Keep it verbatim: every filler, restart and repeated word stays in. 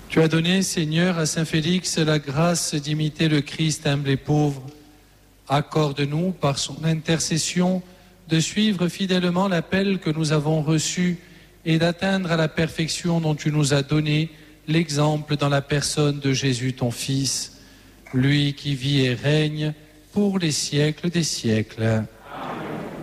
Tu as donné, Seigneur, à Saint Félix la grâce d'imiter le Christ humble et pauvre. Accorde-nous, par son intercession, de suivre fidèlement l'appel que nous avons reçu et d'atteindre à la perfection dont tu nous as donné l'exemple dans la personne de Jésus, ton Fils, lui qui vit et règne pour les siècles des siècles.